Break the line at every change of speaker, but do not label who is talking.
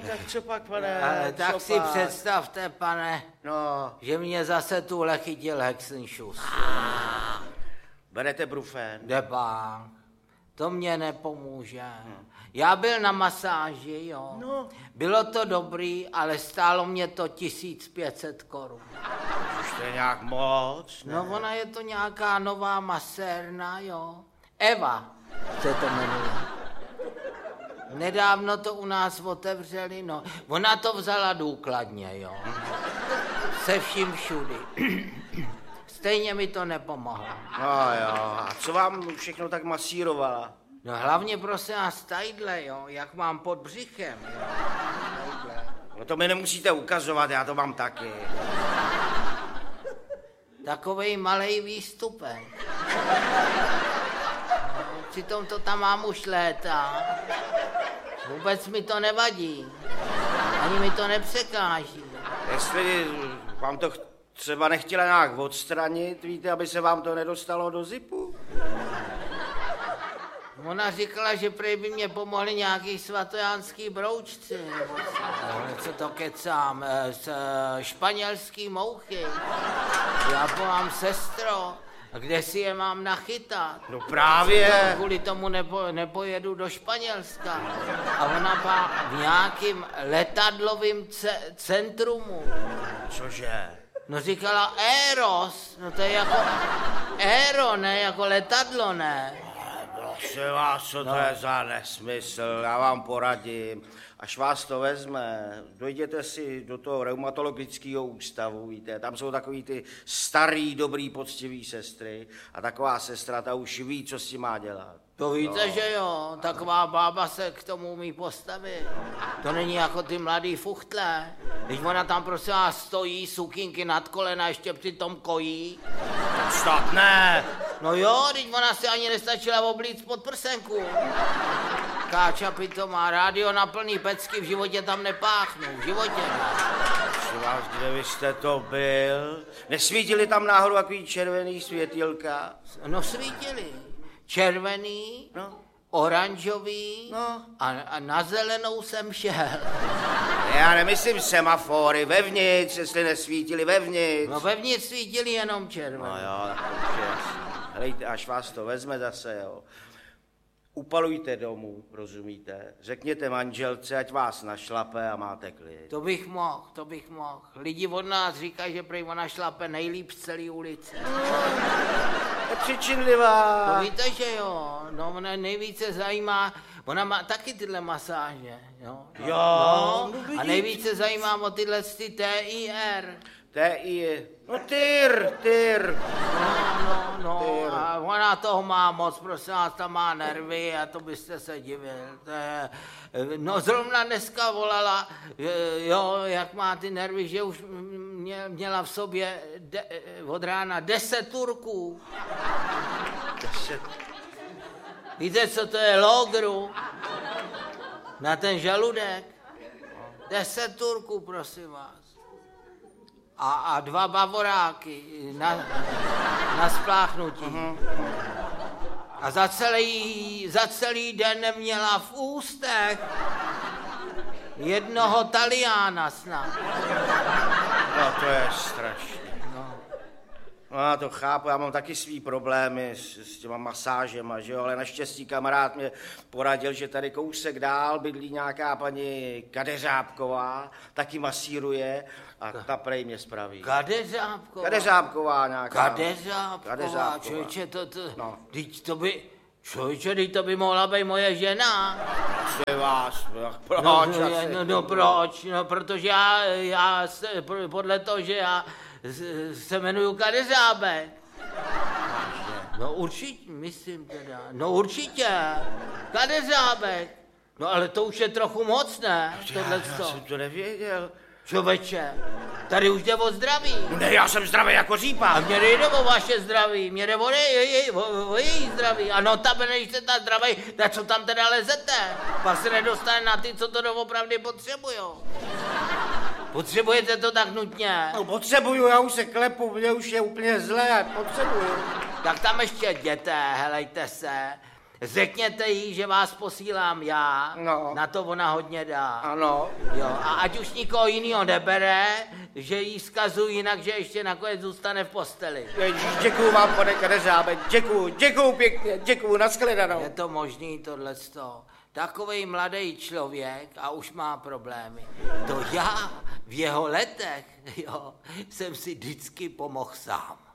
tak co pak, pane?
Tak si představte, pane,
No.
že mě zase tuhle chytil Hexenšus.
Berete brufen?
Debák, to mě nepomůže. Já byl na masáži, jo.
No.
Bylo to dobrý, ale stálo mě to 1500 korun.
Už to je nějak moc, ne?
No ona je to nějaká nová masérna, jo. Eva se to jmenuje. Nedávno to u nás otevřeli, no. Ona to vzala důkladně, jo. Se vším všudy. Stejně mi to nepomohlo.
No jo, a co vám všechno tak masírovala?
No hlavně prosím vás tadyhle, jo, jak mám pod břichem, jo. Tadyhle.
No to mi nemusíte ukazovat, já to mám taky.
Takovej malej výstupek. No, přitom to tam mám už léta. Vůbec mi to nevadí. Ani mi to nepřekáží.
Jestli vám to třeba nechtěla nějak odstranit, víte, aby se vám to nedostalo do zipu?
Ona říkala, že prej by mě pomohli nějaký svatojánský broučci, nebo co to kecám, španělský mouchy. Já volám sestro, kde si je mám nachytat?
No právě.
Kvůli tomu nepojedu do Španělska. A ona byla v nějakým letadlovým centrumu.
Cože?
No říkala Eros, no to je jako Aero, ne, jako letadlo, ne.
Prosím vás, co to je za nesmysl, já vám poradím. Až vás to vezme, dojděte si do toho reumatologického ústavu, víte, tam jsou takový ty starý, dobrý, poctivý sestry a taková sestra, ta už ví, co s tím má dělat.
To víte, že jo, taková bába se k tomu umí postavit. To není jako ty mladý fuchtle. Když ona tam prosím vás stojí, sukinky nad kolena, ještě přitom kojí.
Snad ne.
No jo, když ona si ani nestačila oblíct pod prsenku. Káča pitomá, rádio na plný pecky, v životě tam nepáchnu, v životě ne.
Prosím vás, kde vy jste to byl? Nesvítili tam náhodou takový červený světýlka?
No svítili. Červený,
no.
Oranžový
no.
A na zelenou jsem šel.
Já nemyslím semafory, vevnitř, jestli nesvítili vevnitř.
No vevnitř svítili jenom červený.
No jo, tak to je jasný. Hlejte, až vás to vezme zase, jo. Upalujte domů, rozumíte? Řekněte manželce, ať vás našlape a máte klid.
To bych mohl. Lidi od nás říkají, že prý ona šlape nejlíp z celé ulice.
Je přičinlivá.
To víte, že jo, no ona nejvíce zajímá, ona má taky tyhle masáže, jo.
Jo.
No, a nejvíce zajímá o tyhle TIR.
TIR, no tyr.
No, a ona toho má moc, prosím vás, tam má nervy a to byste se divil. No zrovna dneska volala, jo, jak má ty nervy, že už měla v sobě od rána 10 Turků.
10.
Víte, co to je logru? Na ten žaludek? 10 Turků, prosím vás. A 2 bavoráky na spláchnutí. A za celý den neměla v ústech jednoho Taliána snad.
No to je strašné. No já to chápu, já mám taky svý problémy s těma masážema, že jo, ale naštěstí kamarád mě poradil, že tady kousek dál bydlí nějaká paní Kadeřábková, taky masíruje a ta prej mě spraví. Kadeřábková nějaká.
Kadeřábková, člověče, no. Teď to by mohla být moje žena.
Prosím vás, proč?
Proč? No, protože já podle toho, že já se jmenuju Kadeřábek. No určitě, myslím teda. No určitě, Kadeřábek. No ale to už je trochu moc, ne?
Já jsem to nevěděl.
Člověče, tady už jde o zdraví.
Ne, já jsem zdravý jako řípa.
A mě nejde o vaše zdraví, mě jde o její zdraví. A notabene, když jste ta zdraví, tak co tam teda lezete? Pak se nedostane na ty, co to doopravdy potřebujou. Potřebujete to tak nutně?
No potřebuju, já už se klepu, mě už je úplně zlé, potřebuju.
Tak tam ještě jděte, helejte se. řekněte jí, že vás posílám já,
No.
na to ona hodně dá.
Ano.
Jo, a ať už nikoho jinýho nebere, že jí zkazuju jinak, že ještě nakonec zůstane v posteli.
Ježiš, děkuju vám, pane Kadeřábe, děkuju pěkně, děkuju, nashledanou.
Je to možný tohleto. Takovej mladý člověk a už má problémy. To já v jeho letech, jo, jsem si vždycky pomohl sám.